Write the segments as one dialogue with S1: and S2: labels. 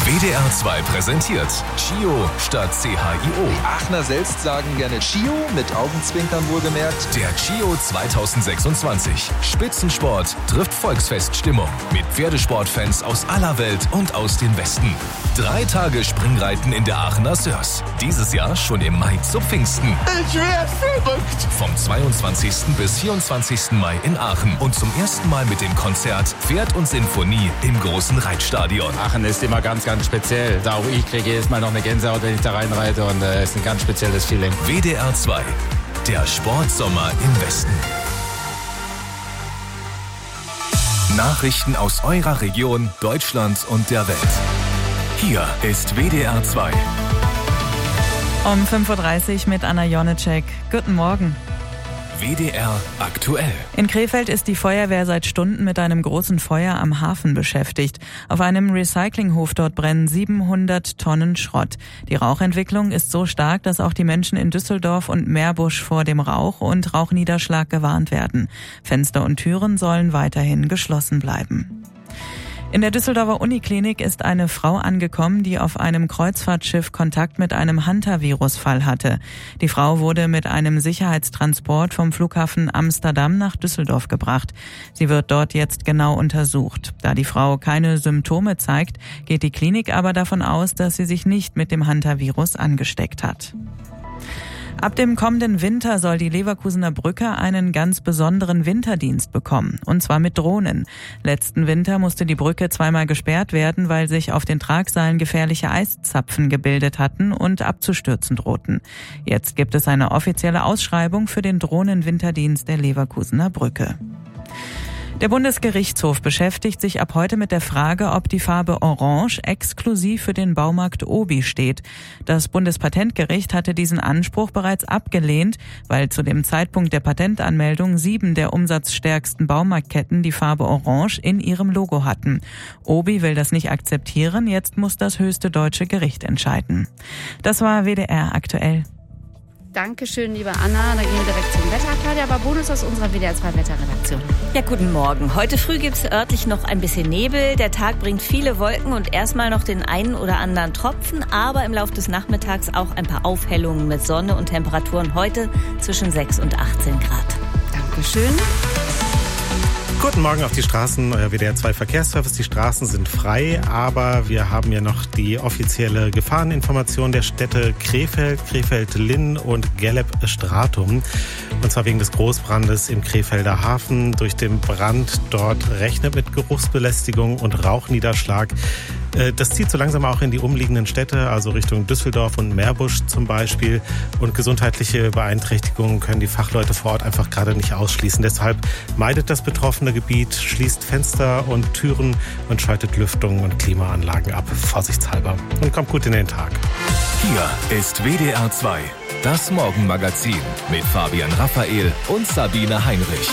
S1: WDR 2 präsentiert Chio statt CHIO.
S2: Die Aachener selbst sagen gerne Chio, mit Augenzwinkern wohlgemerkt.
S1: Der Chio 2026. Spitzensport trifft Volksfeststimmung. Mit Pferdesportfans aus aller Welt und aus dem Westen. 3 Tage Springreiten in der Aachener Sörs. Dieses Jahr schon im Mai zu Pfingsten.
S3: Ich werd verrückt!
S1: Vom 22. bis 24. Mai in Aachen. Und zum ersten Mal mit dem Konzert Pferd und Sinfonie im großen Reitstadion.
S4: Aachen ist immer ganz speziell. Auch ich kriege jedes Mal noch eine Gänsehaut, wenn ich da reinreite, und es ist ein ganz spezielles Feeling.
S1: WDR 2, der Sportsommer im Westen. Nachrichten aus eurer Region, Deutschland und der Welt. Hier ist WDR 2.
S5: Um 5.30 Uhr mit Anna Jonecek. Guten Morgen.
S1: WDR aktuell.
S5: In Krefeld ist die Feuerwehr seit Stunden mit einem großen Feuer am Hafen beschäftigt. Auf einem Recyclinghof dort brennen 700 Tonnen Schrott. Die Rauchentwicklung ist so stark, dass auch die Menschen in Düsseldorf und Meerbusch vor dem Rauch und Rauchniederschlag gewarnt werden. Fenster und Türen sollen weiterhin geschlossen bleiben. In der Düsseldorfer Uniklinik ist eine Frau angekommen, die auf einem Kreuzfahrtschiff Kontakt mit einem Hantavirus-Fall hatte. Die Frau wurde mit einem Sicherheitstransport vom Flughafen Amsterdam nach Düsseldorf gebracht. Sie wird dort jetzt genau untersucht. Da die Frau keine Symptome zeigt, geht die Klinik aber davon aus, dass sie sich nicht mit dem Hantavirus angesteckt hat. Ab dem kommenden Winter soll die Leverkusener Brücke einen ganz besonderen Winterdienst bekommen, und zwar mit Drohnen. Letzten Winter musste die Brücke zweimal gesperrt werden, weil sich auf den Tragseilen gefährliche Eiszapfen gebildet hatten und abzustürzen drohten. Jetzt gibt es eine offizielle Ausschreibung für den Drohnenwinterdienst der Leverkusener Brücke. Der Bundesgerichtshof beschäftigt sich ab heute mit der Frage, ob die Farbe Orange exklusiv für den Baumarkt Obi steht. Das Bundespatentgericht hatte diesen Anspruch bereits abgelehnt, weil zu dem Zeitpunkt der Patentanmeldung 7 der umsatzstärksten Baumarktketten die Farbe Orange in ihrem Logo hatten. Obi will das nicht akzeptieren, jetzt muss das höchste deutsche Gericht entscheiden. Das war WDR aktuell.
S6: Dankeschön, liebe Anna. Da gehen wir direkt zum Wetter. Claudia Babonus aus unserer WDR 2 Wetterredaktion.
S7: Ja, guten Morgen. Heute früh gibt's örtlich noch ein bisschen Nebel. Der Tag bringt viele Wolken und erstmal noch den einen oder anderen Tropfen, aber im Laufe des Nachmittags auch ein paar Aufhellungen mit Sonne und Temperaturen heute zwischen 6 und 18 Grad.
S6: Dankeschön.
S8: Guten Morgen auf die Straßen, euer WDR 2 Verkehrsservice. Die Straßen sind frei, aber wir haben ja noch die offizielle Gefahreninformation der Städte Krefeld, Krefeld-Linn und Gelleb-Stratum. Und zwar wegen des Großbrandes im Krefelder Hafen. Durch den Brand dort rechnet mit Geruchsbelästigung und Rauchniederschlag. Das zieht so langsam auch in die umliegenden Städte, also Richtung Düsseldorf und Meerbusch zum Beispiel. Und gesundheitliche Beeinträchtigungen können die Fachleute vor Ort einfach gerade nicht ausschließen. Deshalb meidet das betroffene Gebiet, schließt Fenster und Türen und schaltet Lüftung und Klimaanlagen ab, vorsichtshalber. Und kommt gut in den Tag.
S1: Hier ist WDR 2, das Morgenmagazin mit Fabian Raphael und Sabine Heinrich.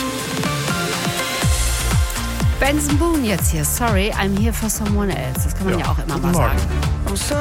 S6: Benson Boone jetzt hier. Sorry, I'm here for someone else. Das kann man ja auch immer mal sagen.